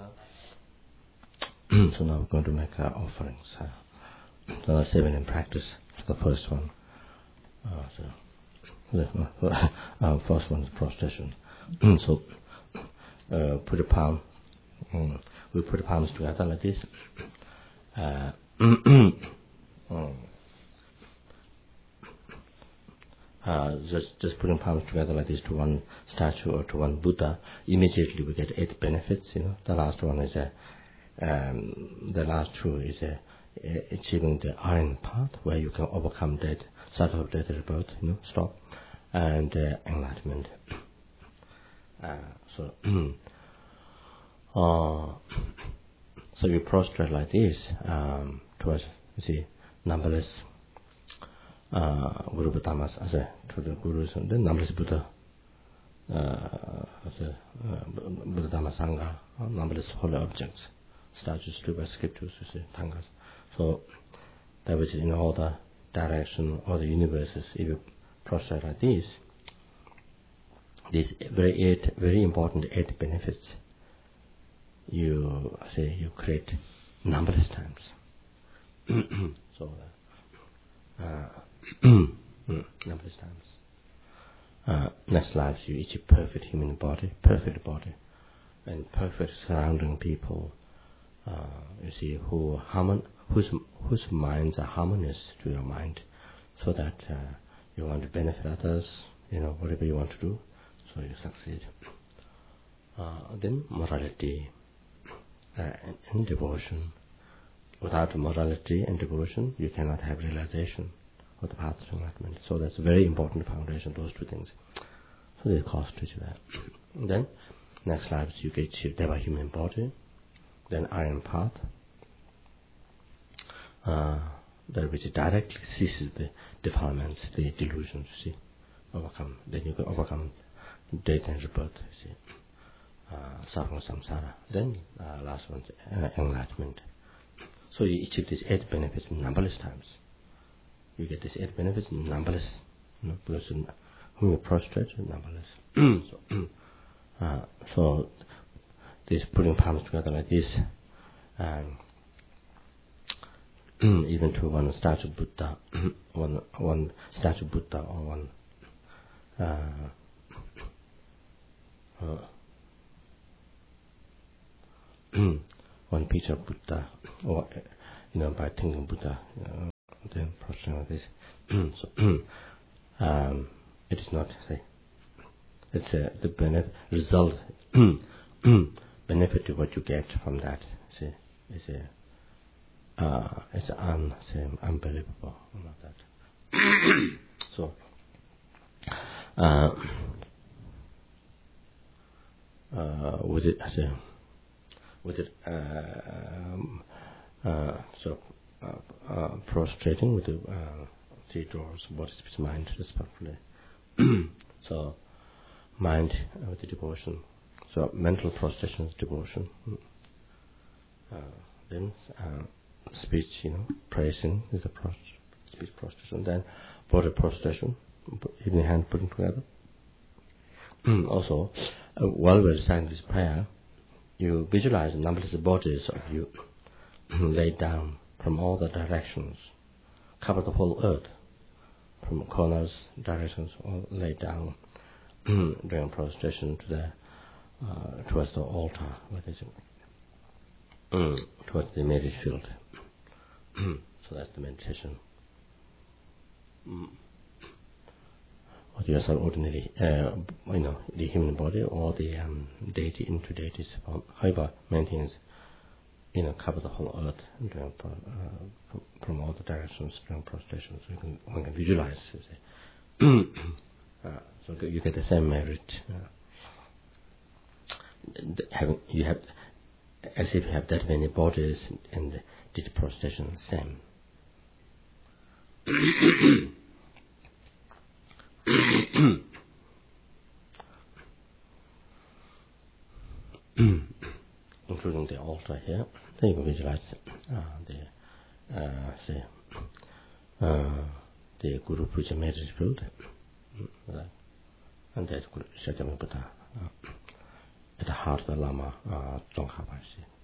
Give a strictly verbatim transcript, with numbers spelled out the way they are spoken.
So now we're going to make our offerings. Uh, so now seven in practice. So the first one. Uh, so the uh, first one is prostration. So uh, put your palm. Um, we put the palms together like this. Uh, um, Uh, just just putting palms together like this to one statue or to one Buddha, immediately we get eight benefits. You know, the last one is a, um, the last two is a, a achieving the iron path where you can overcome death, cycle of death, rebirth, you know, stop, and uh, enlightenment. Uh, so, uh, so you prostrate like this um, towards, you see, numberless. Uh, Guru Bhatamas as a to the Gurus and then numberless Buddha uh, as a uh, Buddha Dhamma Sangha, numberless holy objects, statues, stupas, scriptures, you see, tangas. So that which is in all the direction, all the universes, if you prostrate like this, these very eight very important eight benefits you say you create numberless times. So uh, numberless times. Uh, next lives you achieve perfect human body, perfect body, and perfect surrounding people. Uh, you see who harmon, whose whose minds are harmonious to your mind, so that uh, you want to benefit others. You know, whatever you want to do, so you succeed. Uh, then morality uh, and, and devotion. Without morality and devotion, you cannot have realization of the path to enlightenment. So that's a very important foundation, those two things. So they cost to each other. Then, next lives you get to Deva human body, then iron path, uh, that which directly ceases the defilements, the delusions, you see, overcome. Then you can overcome death and rebirth, you see, uh, suffering samsara. Then, uh, last one, uh, enlightenment. So you achieve these eight benefits numberless times. You get these eight benefits numberless, you know, because when you prostrate, numberless. so, uh, so this putting palms together like this, um, even to one statue Buddha, one one statue Buddha or one uh, uh, one picture of Buddha, or you know, by thinking Buddha, you know, then prostrate like this. so, um, it is not say it's a, the benefit result benefit to what you get from that. See, is a uh, it's un say, unbelievable about that. so, uh, uh, with it as a with it uh, um, uh, so uh, uh, prostrating with the uh, three doors, body, speech, mind, respectfully. So mind uh, with the devotion. So mental prostration is devotion. Uh, then uh, speech, you know, praising is a prost- speech prostration. Then body prostration, even the hand putting together. Also, uh, while we're reciting this prayer, you visualize numberless bodies of you laid down from all the directions, cover the whole earth, from corners, directions, all laid down during prostration to the uh, towards the altar, what is it? Mm, towards the marriage field. So that's the meditation. Mm. What you are ordinary, uh, you know, the human body or the um, deity into deity's form. However, maintains, you know, cover the whole earth during, uh, from, from all the directions during prostration. So you can, one can visualize. You uh, so you get the same merit. Uh, having you have, as if you have that many bodies, and did prostration same. Including the altar here, then you can visualize uh, the uh, say uh, the Guru Puja marriage field, uh, and that's Guru Shakyamuni Buddha. Uh, at the heart of the Lama uh, Tsongkhapa